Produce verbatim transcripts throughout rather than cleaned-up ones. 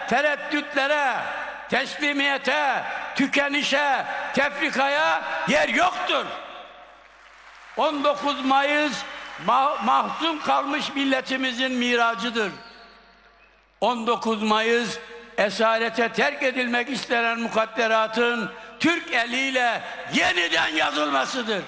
tereddütlere, teslimiyete, tükenişe, tefrikaya yer yoktur. on dokuz Mayıs ma mahzun kalmış milletimizin miracıdır. on dokuz Mayıs esarete terk edilmek istenen mukadderatın Türk eliyle yeniden yazılmasıdır.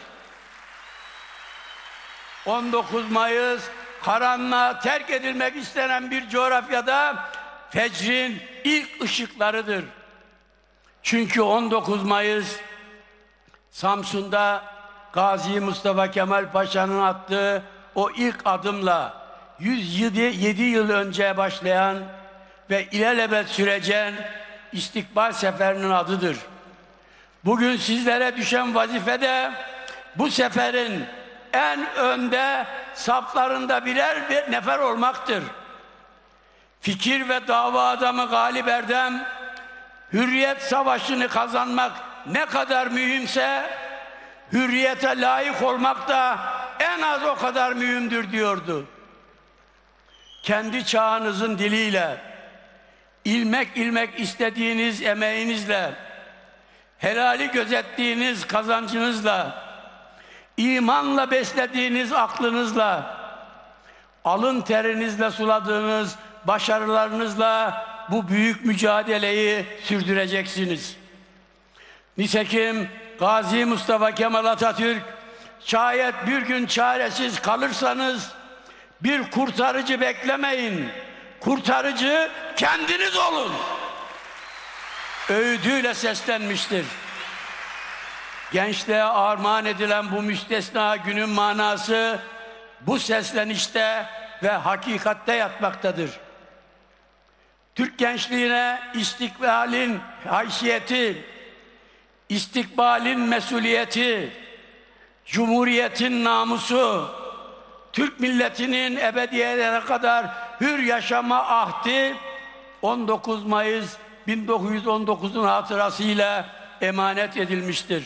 on dokuz Mayıs karanlığa terk edilmek istenen bir coğrafyada fecrin ilk ışıklarıdır. Çünkü on dokuz Mayıs Samsun'da Gazi Mustafa Kemal Paşa'nın attığı o ilk adımla yüz yedi yıl önce başlayan ve ilelebet sürecek İstikbal Seferi'nin adıdır. Bugün sizlere düşen vazife de bu seferin en önde saflarında birer bir nefer olmaktır. Fikir ve dava adamı Galip Erdem, hürriyet savaşını kazanmak ne kadar mühimse, hürriyete layık olmak da en az o kadar mühimdir diyordu. Kendi çağınızın diliyle, ilmek ilmek istediğiniz emeğinizle, helali gözettiğiniz kazancınızla, imanla beslediğiniz aklınızla, alın terinizle suladığınız başarılarınızla bu büyük mücadeleyi sürdüreceksiniz. Nitekim Gazi Mustafa Kemal Atatürk, şayet bir gün çaresiz kalırsanız bir kurtarıcı beklemeyin, kurtarıcı kendiniz olun öğüdüyle seslenmiştir. Gençliğe armağan edilen bu müstesna günün manası bu seslenişte ve hakikatte yatmaktadır. Türk gençliğine istikbalin haysiyeti, istikbalin mesuliyeti, cumhuriyetin namusu, Türk milletinin ebediyelere kadar hür yaşama ahdi on dokuz Mayıs bin dokuz yüz on dokuz'un hatırasıyla emanet edilmiştir.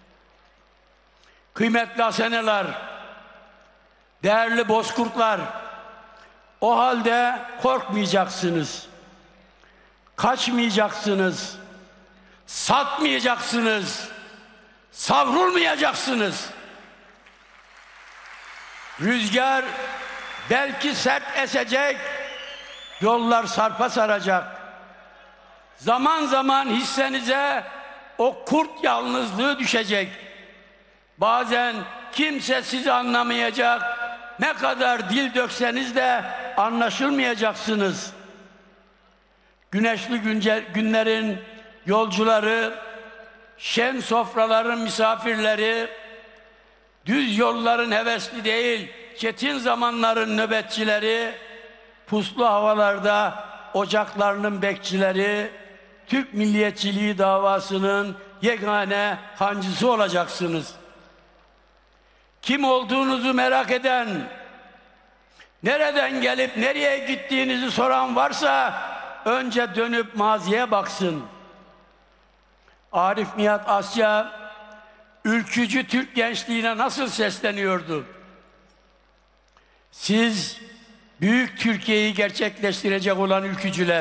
Kıymetli haseneler, değerli bozkurtlar, o halde korkmayacaksınız, kaçmayacaksınız, satmayacaksınız, savrulmayacaksınız. Rüzgar belki sert esecek, yollar sarpa saracak. Zaman zaman hissenize o kurt yalnızlığı düşecek. Bazen kimse sizi anlamayacak, ne kadar dil dökseniz de anlaşılmayacaksınız. Güneşli günlerin yolcuları, şen sofraların misafirleri, düz yolların hevesli değil, çetin zamanların nöbetçileri, puslu havalarda ocaklarının bekçileri, Türk milliyetçiliği davasının yegane hancısı olacaksınız. Kim olduğunuzu merak eden, nereden gelip nereye gittiğinizi soran varsa önce dönüp maziye baksın. Arif Nihat Asya ülkücü Türk gençliğine nasıl sesleniyordu? Siz büyük Türkiye'yi gerçekleştirecek olan ülkücüler,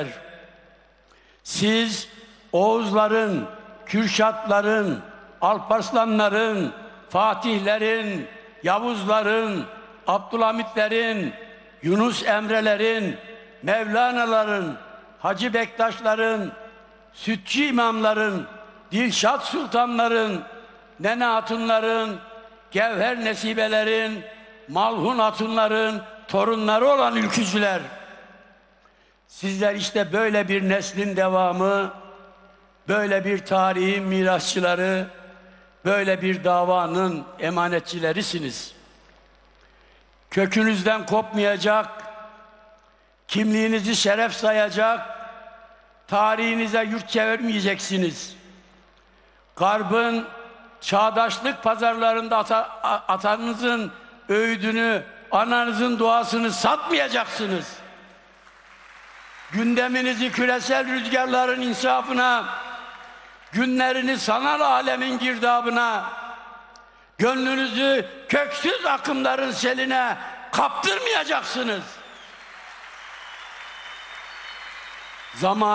siz Oğuzların, Kürşatların, Alparslanların, Fatihlerin, Yavuzların, Abdülhamitlerin, Yunus Emre'lerin, Mevlana'ların, Hacı Bektaşların, Sütçü imamların, Dilşat Sultanların, Nene Hatunların, Gevher Nesibelerin, Malhun Hatunların torunları olan ülkücüler. Sizler işte böyle bir neslin devamı, böyle bir tarihin mirasçıları, böyle bir davanın emanetçilerisiniz. Kökünüzden kopmayacak, kimliğinizi şeref sayacak, tarihinize yurt çevirmeyeceksiniz. Garbın çağdaşlık pazarlarında ata, atanızın öğüdünü, ananızın duasını satmayacaksınız. Gündeminizi küresel rüzgarların insafına, günlerini sanal alemin girdabına, gönlünüzü köksüz akımların seline kaptırmayacaksınız. Zaman